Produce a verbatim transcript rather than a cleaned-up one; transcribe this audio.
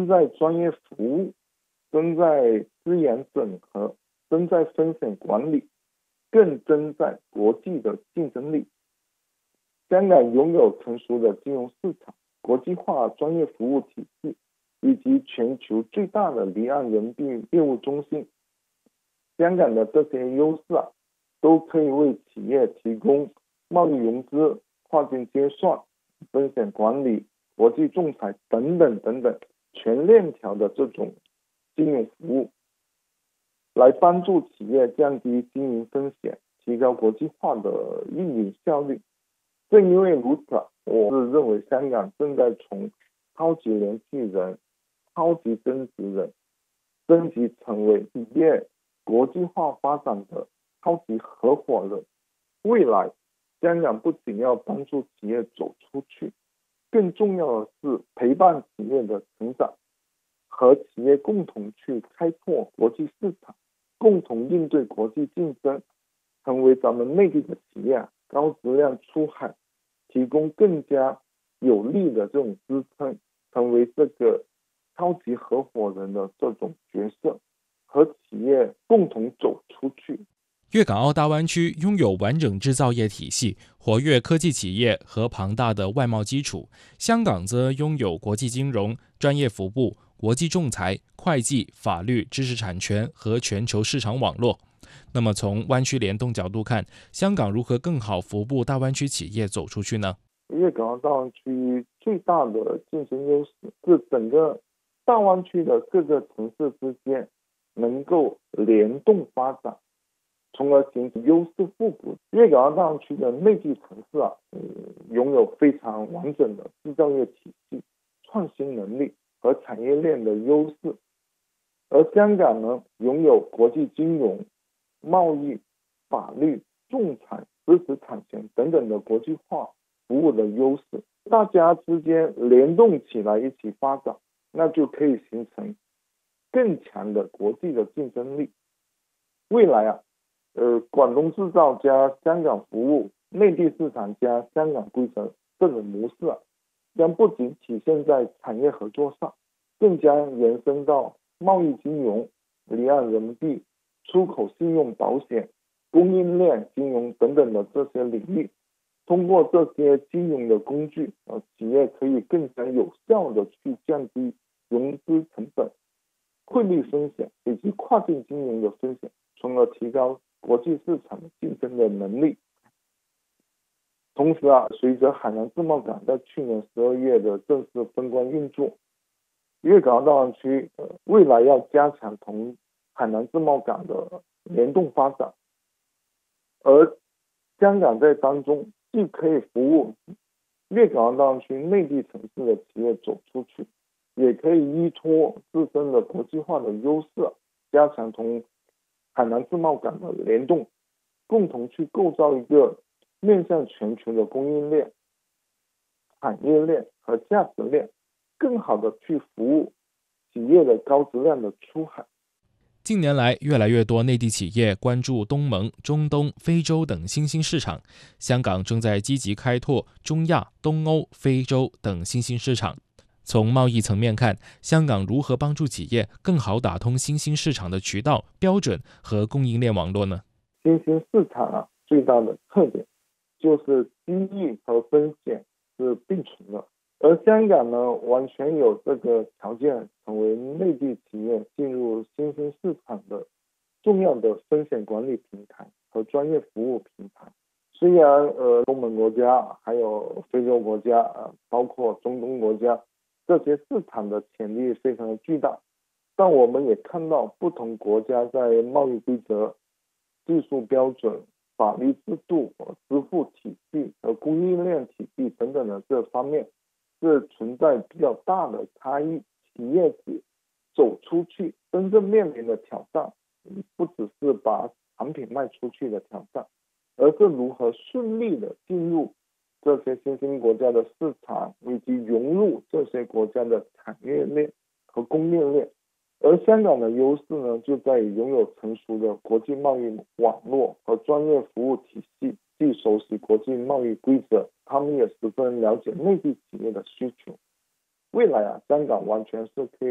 身在专业服务，身在资源整合，身在风险管理，更身在国际的竞争力。香港拥有成熟的金融市场、国际化专业服务体系，以及全球最大的离岸人民币业务中心。香港的这些优势啊，都可以为企业提供贸易融资、跨境结算、风险管理、国际仲裁等等等等全链条的这种金融服务，来帮助企业降低经营风险，提高国际化的运营效率。正因为如此，我是认为香港正在从超级联系人、超级增值人升级成为企业国际化发展的超级合伙人。未来，香港不仅要帮助企业走出去，更重要的是陪伴企业的成长，和企业共同去开拓国际市场，共同应对国际竞争，成为咱们内地的企业高质量出海提供更加有力的这种支撑，成为这个超级合伙人的这种角色，和企业共同走出去。 粤港澳大湾区拥有完整制造业体系、活跃科技企业和庞大的外贸基础，香港则拥有国际金融、专业服务、国际仲裁、会计、法律、知识产权和全球市场网络。那么从湾区联动角度看，香港如何更好服务大湾区企业走出去呢？ 粤港澳大湾区最大的竞争优势是整个大湾区的各个城市之间能够联动发展，从而形成优势互补。粤港澳大湾区的内地城市啊，嗯、拥有非常完整的制造业体系、创新能力和产业链的优势，而香港呢，拥有国际金融、贸易、法律、仲裁、知识产权等等的国际化服务的优势，大家之间联动起来一起发展，那就可以形成更强的国际的竞争力。未来啊，呃，广东制造加香港服务、内地市场加香港规则这种模式啊，将不仅体现在产业合作上，更将延伸到贸易金融、离岸人民币、出口信用保险、供应链金融等等的这些领域。通过这些金融的工具，呃，企业可以更加有效的去降低融资成本、汇率风险以及跨境金融的风险，从而提高国际市场的竞争的能力。同时啊，随着海南自贸港在去年十二月的正式封关运作，粤港澳大湾区、呃、未来要加强同海南自贸港的联动发展，而香港在当中既可以服务粤港澳大湾区内地城市的企业走出去，也可以依托自身的国际化的优势，加强同海南自贸港的联动，共同去构造一个面向全球的供应链、产业链和价值链，更好的去服务企业的高质量的出海。 近年来，越来越多内地企业关注东盟、中东、非洲等新兴市场，香港正在积极开拓中亚、东欧、非洲等新兴市场。从贸易层面看，香港如何帮助企业更好打通新兴市场的渠道、标准和供应链网络呢？ 新兴市场啊，最大的特点就是机遇和风险是并存的，而香港呢，完全有这个条件成为内地企业进入新兴市场的重要的风险管理平台和专业服务平台。虽然呃，东盟国家还有非洲国家，呃，包括中东国家，这些市场的潜力非常的巨大，但我们也看到不同国家在贸易规则、技术标准、法律制度、支付体系和供应链体系等等的这方面是存在比较大的差异。企业子走出去真正面临的挑战，不只是把产品卖出去的挑战，而是如何顺利的进入这些新兴国家的市场，以及融入这些国家的产业链和供应链。而香港的优势呢，就在于拥有成熟的国际贸易网络和专业服务体系，既熟悉国际贸易规则，他们也十分了解内地企业的需求。未来啊，香港完全是可以